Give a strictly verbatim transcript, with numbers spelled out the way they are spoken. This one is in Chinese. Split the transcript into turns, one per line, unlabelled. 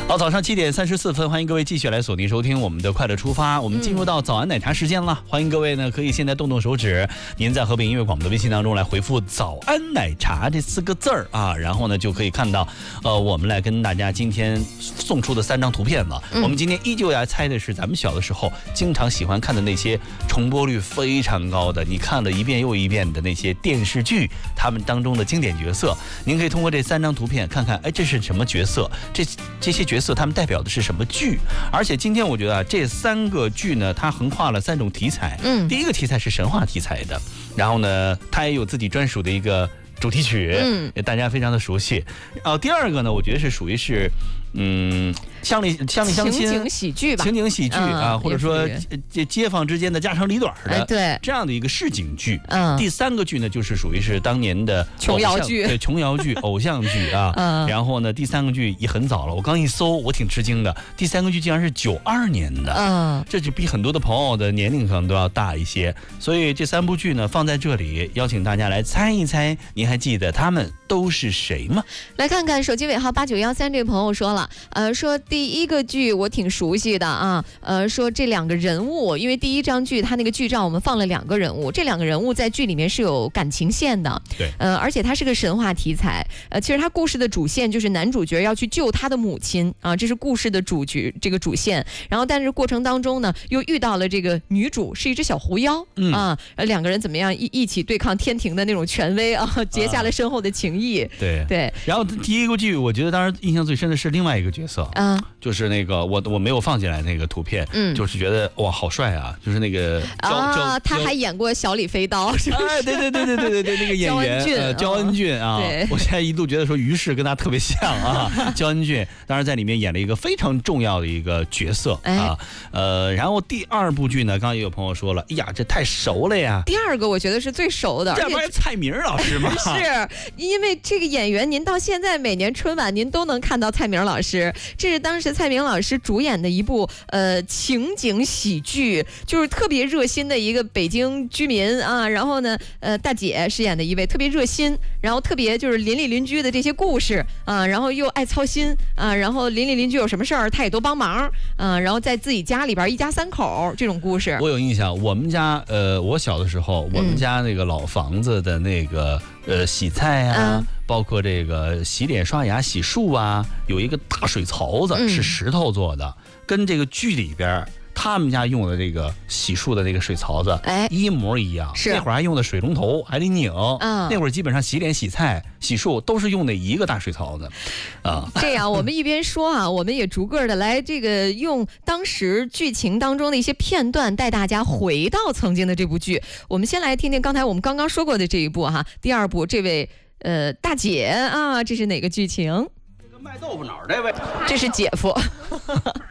好，早上七点三十四分，欢迎各位继续来锁定收听我们的快乐出发。我们进入到早安奶茶时间了，欢迎各位呢，可以现在动动手指，您在和平音乐广播的微信当中来回复"早安奶茶"这四个字儿啊，然后呢就可以看到，呃，我们来跟大家今天送出的三张图片了。嗯、我们今天依旧要猜的是咱们小的时候经常喜欢看的那些重播率非常高的，你看了一遍又一遍的那些电视剧，他们当中的经典角色。您可以通过这三张图片看看，哎，这是什么角色？这这些角色他们代表的是什么剧？而且今天我觉得啊，这三个剧呢，它横跨了三种题材。嗯，第一个题材是神话题材的，然后呢，它也有自己专属的一个主题曲，嗯，大家非常的熟悉。然后第二个呢，我觉得是属于是，嗯，乡里乡里乡亲
情景喜剧吧，
情景喜剧啊，嗯、或者说这街坊之间的家长里短的，
哎、对
这样的一个市井剧。
嗯，
第三个剧呢，就是属于是当年的
琼瑶剧，
对琼瑶剧、偶像剧啊。嗯，然后呢，第三个剧也很早了，我刚一搜，我挺吃惊的，第三个剧竟然是九二年的，嗯，这就比很多的朋友的年龄可能都要大一些。所以这三部剧呢放在这里，邀请大家来猜一猜，您还记得他们都是谁吗？
来看看手机尾号八九一三这位朋友说了，呃，说第一个剧我挺熟悉的啊，呃，说这两个人物，因为第一张剧他那个剧照我们放了两个人物，这两个人物在剧里面是有感情线的，
对，
呃，而且它是个神话题材，呃，其实它故事的主线就是男主角要去救他的母亲啊，这是故事的主角这个主线，然后但是过程当中呢，又遇到了这个女主是一只小狐妖、嗯、啊，两个人怎么样一一起对抗天庭的那种权威啊，结下了深厚的情谊，啊、
对
对。
然后第一个剧，我觉得当然印象最深的是另外一个角色啊，就是那个我我没有放进来那个图片，嗯，就是觉得哇好帅啊，就是那个
啊，他还演过小李飞刀，是不是？
哎，对对对对对对对，那个演员焦恩俊，呃、焦恩俊啊，我现在一度觉得说于适跟他特别像啊，焦恩俊当然在里面演了一个非常重要的一个角色啊，哎、呃，然后第二部剧呢，刚刚也有朋友说了，哎呀，这太熟了呀。
第二个我觉得是最熟的，
这不是蔡明老师吗？
是因为这个演员，您到现在每年春晚您都能看到蔡明老师，这是当时蔡明老师主演的一部呃情景喜剧，就是特别热心的一个北京居民啊，然后呢，呃，大姐饰演的一位特别热心，然后特别就是邻里邻居的这些故事啊，然后又爱操心啊，然后邻里邻居有什么事儿他也都帮忙啊，然后在自己家里边一家三口这种故事，
我有印象，我们家呃，我小的时候，我们家那个老房子的那个呃洗菜啊。嗯，包括这个洗脸刷牙洗漱啊，有一个大水槽子是石头做的，嗯、跟这个剧里边他们家用的这个洗漱的那个水槽子，哎，一模一样。是那会儿还用的水龙头还得拧，嗯，那会儿基本上洗脸、洗菜、洗漱都是用那一个大水槽子，啊。
这样，我们一边说啊，我们也逐个的来这个用当时剧情当中的一些片段带大家回到曾经的这部剧。我们先来听听刚才我们刚刚说过的这一部哈，第二部这位。呃，大姐啊，这是哪个剧情？
这个卖豆腐脑这位，
这是姐夫。